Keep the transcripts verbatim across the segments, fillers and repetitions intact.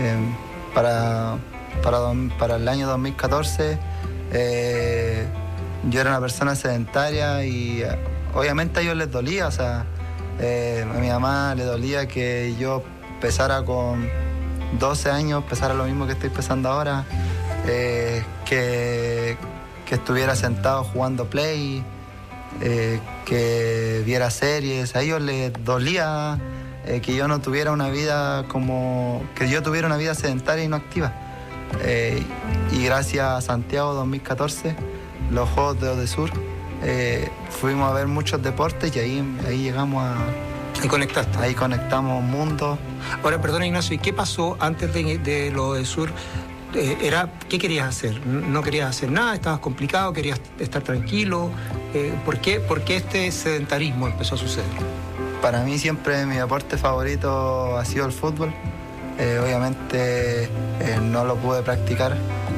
Eh, para, para, para el año dos mil catorce eh, yo era una persona sedentaria y eh, obviamente a ellos les dolía, o sea, eh, a mi mamá le dolía que yo pesara con doce años, pesara lo mismo que estoy pesando ahora, eh, que, que estuviera sentado jugando play, eh, que viera series. A ellos les dolía eh, que yo no tuviera una vida como, que yo tuviera una vida sedentaria y no activa. Eh, y gracias a Santiago dos mil catorce, los Juegos de Odesur, eh, fuimos a ver muchos deportes y ahí, ahí llegamos a... Ahí conectaste. Ahí conectamos mundos. Ahora, perdona, Ignacio, ¿y qué pasó antes de, de lo de Sur? Eh, era, ¿qué querías hacer? ¿No querías hacer nada? ¿Estabas complicado? ¿Querías estar tranquilo? Eh, ¿por qué, ¿Por qué este sedentarismo empezó a suceder? Para mí siempre mi deporte favorito ha sido el fútbol. Eh, obviamente eh, no lo pude practicar,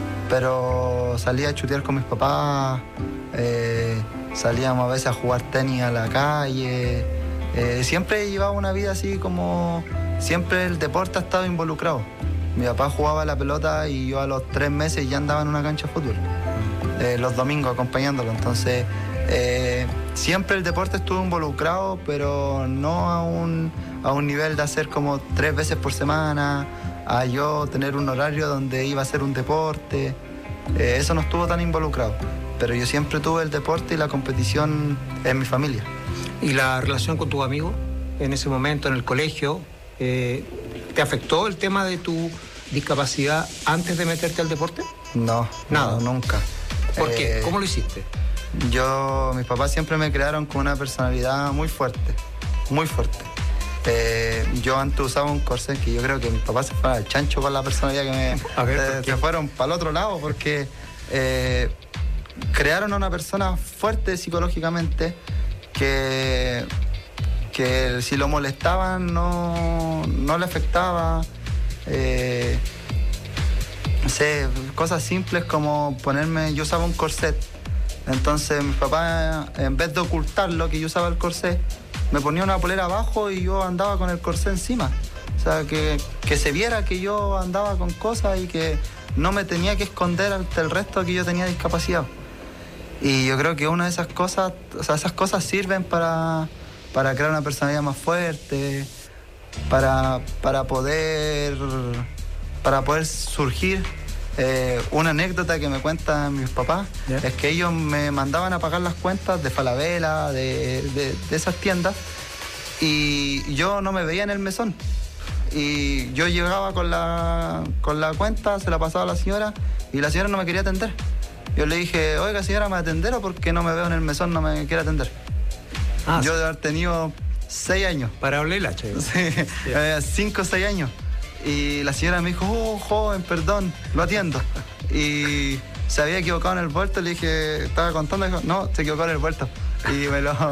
pero salía a chutear con mis papás, eh, salíamos a veces a jugar tenis a la calle. Eh, siempre llevaba una vida así como... Siempre el deporte ha estado involucrado. Mi papá jugaba la pelota y yo a los tres meses ya andaba en una cancha de fútbol, eh, los domingos acompañándolo. Entonces, eh, siempre el deporte estuvo involucrado, pero no a un, a un nivel de hacer como tres veces por semana, a yo tener un horario donde iba a hacer un deporte. Eh, eso no estuvo tan involucrado. Pero yo siempre tuve el deporte y la competición en mi familia. ¿Y la relación con tus amigos en ese momento, en el colegio? Eh, ¿Te afectó el tema de tu discapacidad antes de meterte al deporte? No, nada, no, nunca. ¿Por eh, qué? ¿Cómo lo hiciste? Yo, mis papás siempre me crearon con una personalidad muy fuerte, muy fuerte. Eh, yo antes usaba un corsé que yo creo que mis papás se fueron al chancho con la personalidad que me... A ver, eh, se fueron para el otro lado porque eh, crearon a una persona fuerte psicológicamente que... que si lo molestaban no, no le afectaba. Eh, no sé, cosas simples como ponerme, yo usaba un corset, entonces mi papá, en vez de ocultarlo que yo usaba el corset, me ponía una polera abajo y yo andaba con el corset encima. O sea, que, que se viera que yo andaba con cosas y que no me tenía que esconder ante el resto que yo tenía discapacidad. Y yo creo que una de esas cosas, o sea, esas cosas sirven para... para crear una personalidad más fuerte, para, para, poder, para poder surgir. Eh, una anécdota que me cuentan mis papás, ¿yeah?, es que ellos me mandaban a pagar las cuentas de Falabella, de, de, de esas tiendas, y yo no me veía en el mesón. Y yo llegaba con la, con la cuenta, se la pasaba a la señora, y la señora no me quería atender. Yo le dije, oiga señora, ¿me atender o porque no me veo en el mesón no me quiere atender? Ah, yo sí. De haber tenido seis años. Para hablar el hacha. Sí, yeah. Cinco o seis años. Y la señora me dijo, oh, joven, perdón, lo atiendo. Y se había equivocado en el vuelto, le dije, estaba contando, dijo, no, se equivocó en el vuelto. Y me lo...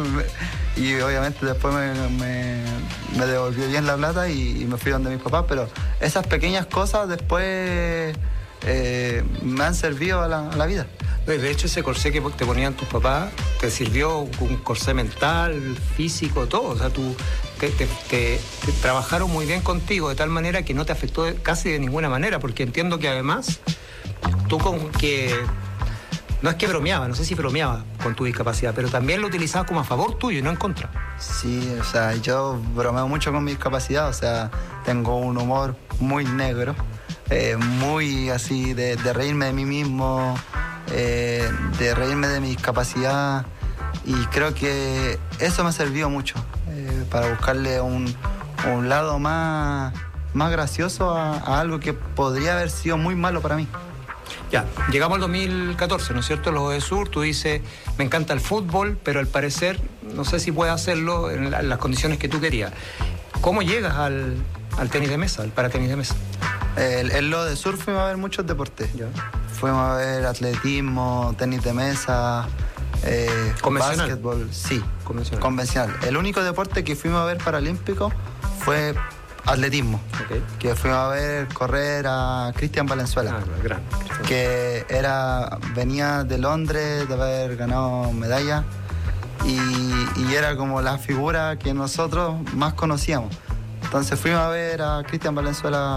y obviamente después me, me, me devolvió bien la plata y, y me fui donde mis papás, pero esas pequeñas cosas después eh, me han servido a la, a la vida. De hecho, ese corsé que te ponían tus papás te sirvió un corsé mental, físico, todo. O sea, tú te, te, te, te trabajaron muy bien contigo de tal manera que no te afectó casi de ninguna manera, porque entiendo que además tú con que... No es que bromeaba, no sé si bromeaba con tu discapacidad, pero también lo utilizabas como a favor tuyo y no en contra. Sí, o sea, yo bromeo mucho con mi discapacidad, o sea, tengo un humor muy negro, eh, muy así de, de reírme de mí mismo, eh, de reírme de mi discapacidad, y creo que eso me ha servido mucho eh, para buscarle un, un lado más, más gracioso a, a algo que podría haber sido muy malo para mí. Ya, llegamos al dos mil catorce, ¿no es cierto? Los Odesur, tú dices, me encanta el fútbol, pero al parecer no sé si puedes hacerlo en, la, en las condiciones que tú querías. ¿Cómo llegas al, al tenis de mesa, al paratenis de mesa? En el, los Odesur fuimos a ver muchos deportes. Ya. Fuimos a ver atletismo, tenis de mesa, eh, ¿convencional? Básquetbol, sí, convencional. convencional. El único deporte que fuimos a ver paralímpico fue atletismo, okay, que fuimos a ver correr a Cristian Valenzuela, ah, gran. que era, venía de Londres de haber ganado medalla y, y era como la figura que nosotros más conocíamos. Entonces fuimos a ver a Cristian Valenzuela